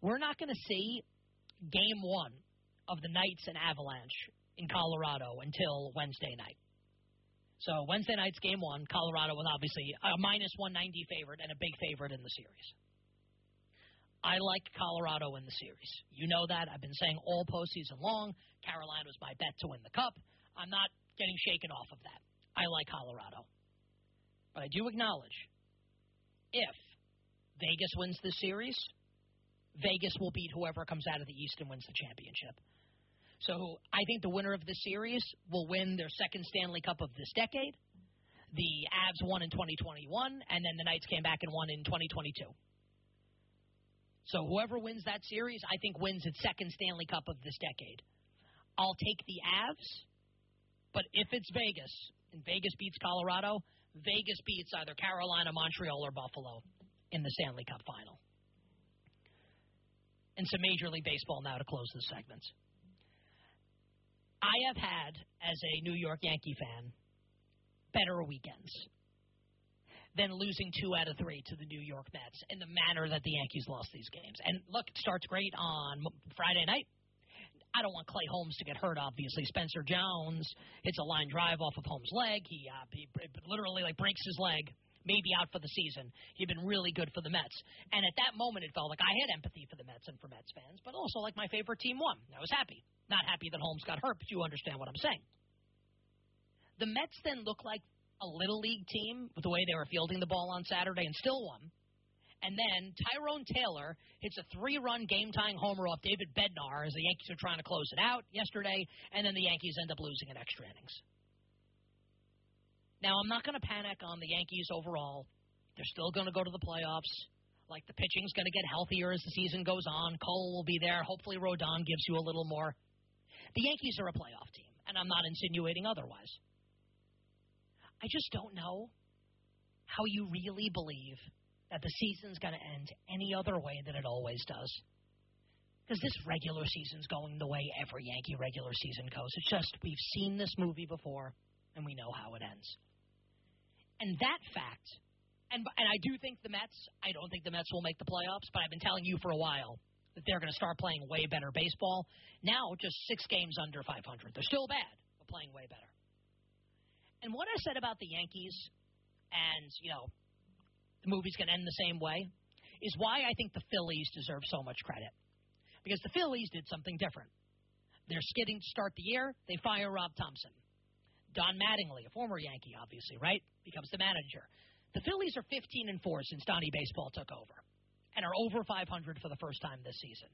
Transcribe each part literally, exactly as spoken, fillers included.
We're not going to see game one of the Knights and Avalanche in Colorado until Wednesday night. So Wednesday night's game one, Colorado was obviously a minus one ninety favorite and a big favorite in the series. I like Colorado in the series. You know that. I've been saying all postseason long, Carolina was my bet to win the Cup. I'm not getting shaken off of that. I like Colorado. But I do acknowledge, if Vegas wins this series, Vegas will beat whoever comes out of the East and wins the championship. So I think the winner of this series will win their second Stanley Cup of this decade. The Avs won in twenty twenty-one, and then the Knights came back and won in twenty twenty-two. So whoever wins that series, I think, wins its second Stanley Cup of this decade. I'll take the Avs, but if it's Vegas, and Vegas beats Colorado, Vegas beats either Carolina, Montreal, or Buffalo in the Stanley Cup final. And some Major League Baseball now to close the segments. I have had, as a New York Yankee fan, better weekends than losing two out of three to the New York Mets in the manner that the Yankees lost these games. And look, it starts great on Friday night. I don't want Clay Holmes to get hurt, obviously. Spencer Jones hits a line drive off of Holmes' leg. He, uh, he literally like breaks his leg, maybe out for the season. He'd been really good for the Mets. And at that moment, it felt like I had empathy for the Mets and for Mets fans, but also like my favorite team won. I was happy. Not happy that Holmes got hurt, but you understand what I'm saying. The Mets then look like a Little League team with the way they were fielding the ball on Saturday and still won. And then Tyrone Taylor hits a three-run game-tying homer off David Bednar as the Yankees are trying to close it out yesterday, and then the Yankees end up losing in extra innings. Now, I'm not going to panic on the Yankees overall. They're still going to go to the playoffs. Like, the pitching's going to get healthier as the season goes on. Cole will be there. Hopefully Rodon gives you a little more. The Yankees are a playoff team, and I'm not insinuating otherwise. I just don't know how you really believe that the season's going to end any other way than it always does. Because this regular season's going the way every Yankee regular season goes. It's just we've seen this movie before, and we know how it ends. And that fact, and, and I do think the Mets, I don't think the Mets will make the playoffs, but I've been telling you for a while that they're going to start playing way better baseball. Now, just six games under five hundred. They're still bad, but playing way better. And what I said about the Yankees, and, you know, the movie's going to end the same way, is why I think the Phillies deserve so much credit. Because the Phillies did something different. They're skidding to start the year. They fire Rob Thompson. Don Mattingly, a former Yankee, obviously, right, becomes the manager. The Phillies are fifteen and four since Donnie Baseball took over and are over five hundred for the first time this season.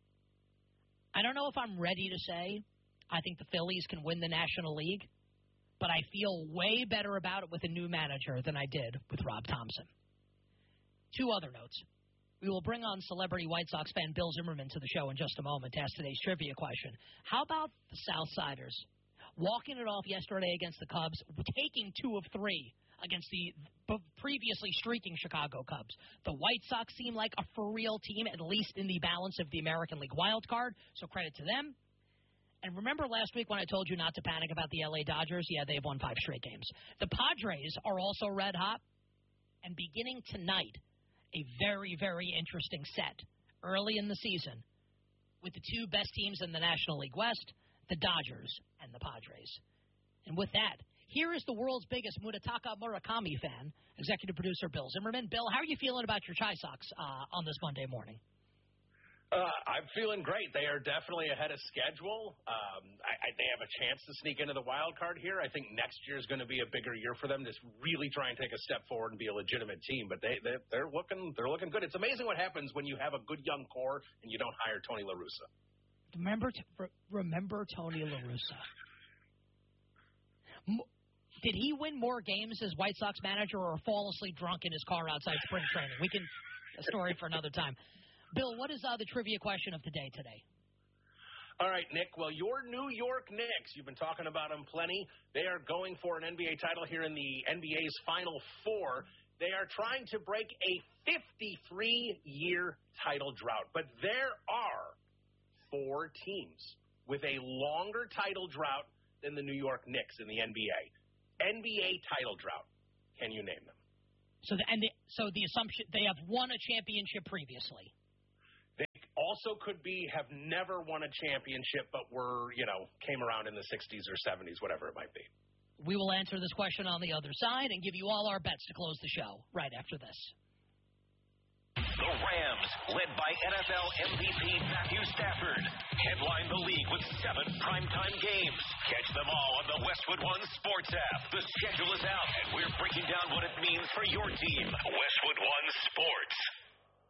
I don't know if I'm ready to say I think the Phillies can win the National League, but I feel way better about it with a new manager than I did with Rob Thompson. Two other notes. We will bring on celebrity White Sox fan Bill Zimmerman to the show in just a moment to ask today's trivia question. How about the Southsiders walking it off yesterday against the Cubs, taking two of three against the previously streaking Chicago Cubs? The White Sox seem like a for-real team, at least in the balance of the American League wild card, so credit to them. And remember last week when I told you not to panic about the L A Dodgers? Yeah, they've won five straight games. The Padres are also red hot, and beginning tonight, a very, very interesting set early in the season with the two best teams in the National League West, the Dodgers and the Padres. And with that, here is the world's biggest Munetaka Murakami fan, executive producer Bill Zimmerman. Bill, how are you feeling about your Chi Sox uh, on this Monday morning? Uh, I'm feeling great. They are definitely ahead of schedule. Um, I, I, they have a chance to sneak into the wild card here. I think next year is going to be a bigger year for them to really try and take a step forward and be a legitimate team. But they, they they're looking they're looking good. It's amazing what happens when you have a good young core and you don't hire Tony La Russa. Remember, remember Tony La Russa. Did he win more games as White Sox manager or fall asleep drunk in his car outside spring training? We can a story for another time. Bill, what is uh, the trivia question of the day today? All right, Nick. Well, your New York Knicks, you've been talking about them plenty. They are going for an N B A title here in the N B A's Final Four. They are trying to break a fifty-three-year title drought. But there are four teams with a longer title drought than the New York Knicks in the N B A. N B A title drought. Can you name them? So the, and the, so the assumption, they have won a championship previously. They also could be have never won a championship, but were, you know, came around in the sixties or seventies, whatever it might be. We will answer this question on the other side and give you all our bets to close the show right after this. The Rams, led by N F L M V P Matthew Stafford, headline the league with seven primetime games. Catch them all on the Westwood One Sports app. The schedule is out, and we're breaking down what it means for your team. Westwood One Sports.